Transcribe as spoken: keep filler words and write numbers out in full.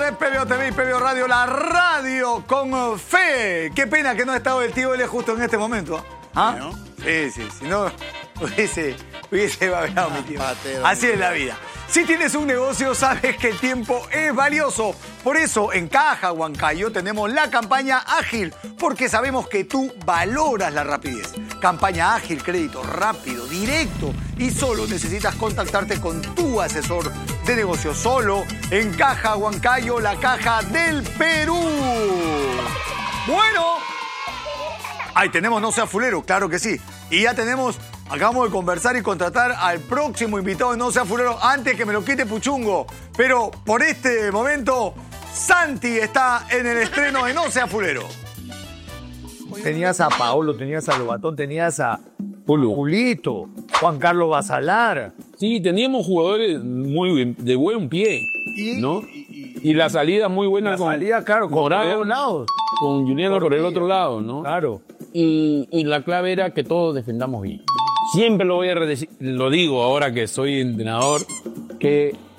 de P B O T V y P B O Radio, la radio con fe. Qué pena que no ha estado el tío L justo en este momento. ¿Ah? ¿No? Sí, sí, si no hubiese, hubiese babeado mi tío. Así es la vida. Si tienes un negocio, sabes que el tiempo es valioso. Por eso, en Caja Huancayo tenemos la campaña ágil, porque sabemos que tú valoras la rapidez. Campaña ágil, crédito rápido, directo, y solo necesitas contactarte con tu asesor de negocio. Solo en Caja Huancayo, la caja del Perú. Bueno, ahí tenemos No Sea Fulero, claro que sí. Y ya tenemos, acabamos de conversar y contratar al próximo invitado de No Sea Fulero antes que me lo quite Puchungo. Pero por este momento, Santi está en el estreno de No Sea Fulero. Tenías a Paolo, tenías a Lobatón, tenías a Julito, Juan Carlos Basalar. Sí, teníamos jugadores muy de buen pie, ¿no? Y la salida muy buena La con salida, claro, con Morán, los lados. con Juliano por el otro lado, ¿no? Claro. Y, y la clave era que todos defendamos bien. Siempre lo voy a decir, lo digo ahora que soy entrenador, que